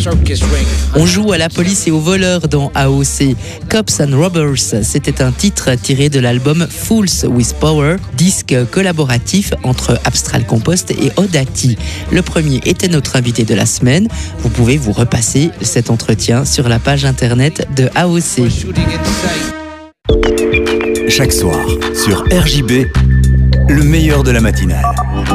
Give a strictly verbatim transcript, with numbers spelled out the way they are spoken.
On joue à la police et aux voleurs dans A O C. Cops and Robbers, c'était un titre tiré de l'album Fools with Power, disque collaboratif entre Abstral Compost et Audati. Le premier était notre invité de la semaine. Vous pouvez vous repasser cet entretien sur la page internet de A O C. Chaque soir, sur R J B, le meilleur de la matinale.